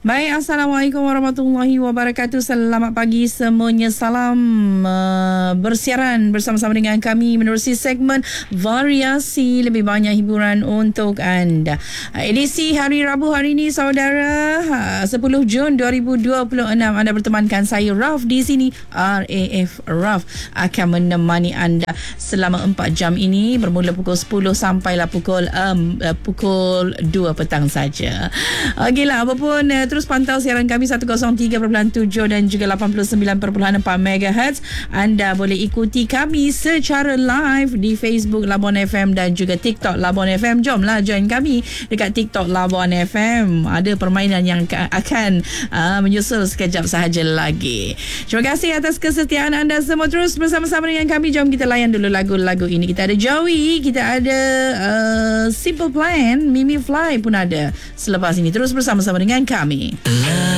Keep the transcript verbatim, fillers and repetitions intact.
Baik, Assalamualaikum warahmatullahi wabarakatuh. Selamat pagi semuanya. Salam uh, bersiaran bersama-sama dengan kami menerusi segmen variasi, lebih banyak hiburan untuk anda. Uh, edisi hari Rabu hari ini, saudara, uh, sepuluh Jun dua ribu dua puluh enam. Anda bertemankan saya, Raf, di sini. R A F Raf akan menemani anda selama empat jam ini, bermula pukul sepuluh sampailah pukul um, uh, pukul dua petang saja. Okeylah, apapun, uh, terus pantau siaran kami seratus tiga perpuluhan tujuh dan juga lapan puluh sembilan perpuluhan empat megahertz. Anda boleh ikuti kami secara live di Facebook Labuan F M dan juga TikTok Labuan F M. Jomlah join kami dekat TikTok Labuan F M. Ada permainan yang akan uh, menyusul sekejap sahaja lagi. Terima kasih atas kesetiaan anda semua. Terus bersama-sama dengan kami. Jom kita layan dulu lagu-lagu ini. Kita ada Joey, kita ada uh, Simple Plan, Mimi Fly pun ada selepas ini. Terus bersama-sama dengan kami.